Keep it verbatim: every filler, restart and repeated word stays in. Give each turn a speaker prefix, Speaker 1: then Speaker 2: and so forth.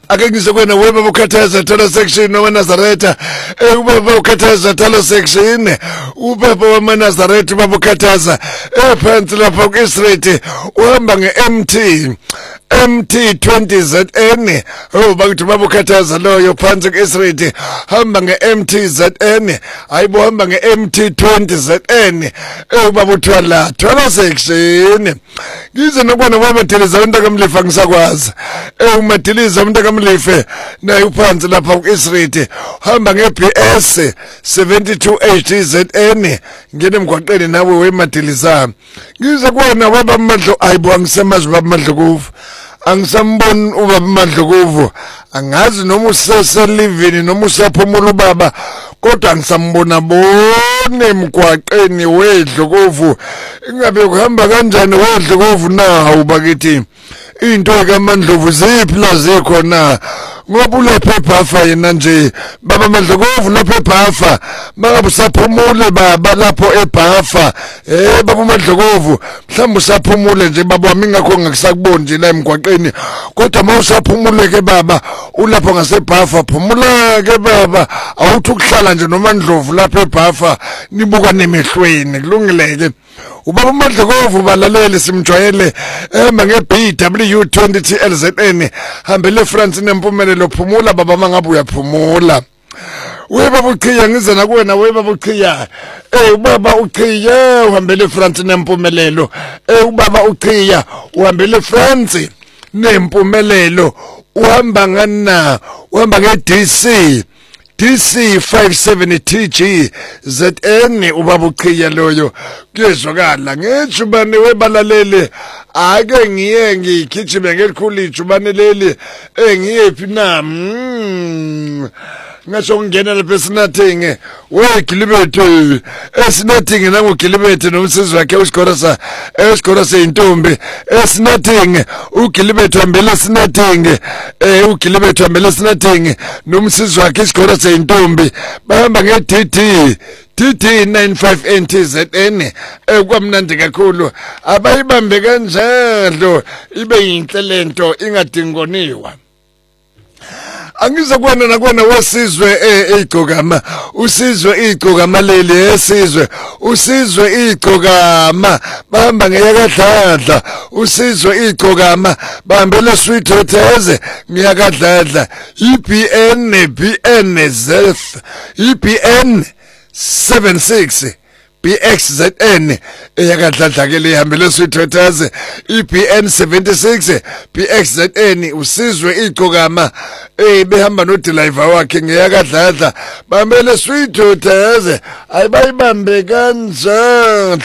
Speaker 1: ake ngizokwena weba bukhathaza tolo section no Nazareta ubaba ukhathaza tolo section ubaba wa Nazareta babukhathaza ephansi lapha ku Street uhamba nge-M T M T twenty Z N oh bakuthi babukhathaza loyo phansi ku Street hamba nge-M T Z N ayibo hamba nge-M T twenty Z N ubabuthola tolo section ngize nokubona bamadiliza abantu akamlifa ngisakwazi umadiliza umuntu akamlife naye uphansi lapha ku Street hamba nge-B S seventy-two H D Z N ngene emgwaqeni nawe wemadiliza ngize kuwena baba Madlo ayibo angisemazi baba Madlokovu angisamboni ubaba Madlokovu angazi noma usese livini noma usaphumula ubaba kodwa angisambona bone emgwaqeni weDlokovu ingabe kuhamba kanjani weDlokovu na ubakithi into kaMandlovu ziphi la zikhona ngoba ulephe eBhafa yena nje baba Madlokovu lapha eBhafa mangabe usaphumule baba lapho eBhafa eh baba Madlokovu mhlawumbe usaphumule nje baba wami ngakho ngikusakuboni nje la emgwaqeni kodwa mawusaphumule ke baba ulapho ngaseBhafa phumula ke baba awuthi ukuhlala nje noMandlovu lapha eBhafa nibuka nemehlweni kulungileke ubaba Madlokovu balalele simjwayele ehamba nge-B W twenty T L Z N hambele France nempumelelo phumula baba mangabe uyaphumula weba buqhiya ngize nakuwena weba buqhiya eh ubaba uqhiya uhambele France nempumelelo eh ubaba uqhiya uhambele France nempumelelo uhamba ngana uhamba nge-D C D C five seventy T G Z N ubaba uqhiya loyo kuyezwakala ngejubane webalalele ake ngiye ngigijime ngelikhulu ijubane leli engiyephi na mm. ngasho ngena lapha eSinathing weGilibethu eSinathing nangoGilibethu nomsizwe wakhe uSikhorasa eSikhorasa intombi eSinathing uGilibethu hambele eSinathing eh uGilibethu hambele eSinathing nomsizwe wakhe iSikhorasa intombi bahamba nge-D D D D ninety-five N T Z N ekwamnandi kakhulu abayibambe kanjalo ibe yinhle lento ingadingoniwa angizokwana nakwana wasizwe igcokama usizwe igcokama leli esizwe usizwe igcokama bahamba ngeyakadladla usizwe igcokama bahambele Sweet Hotels ngiyakadladla I B N B N Z I B N seventy-six B X Z N eyakadladla ke lihambele Sweet Hotels I B N seventy-six B X Z N usizwe igcokama eh behamba no driver wakhe ngeyakadladla bambele Sweet Hotels ayibayibambe kanjani